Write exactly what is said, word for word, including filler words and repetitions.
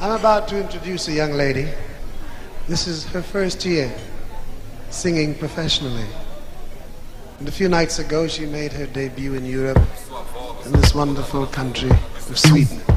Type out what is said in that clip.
I'm about to introduce a young lady. This is her first year singing professionally. And a few nights ago she made her debut in Europe, in this wonderful country of Sweden.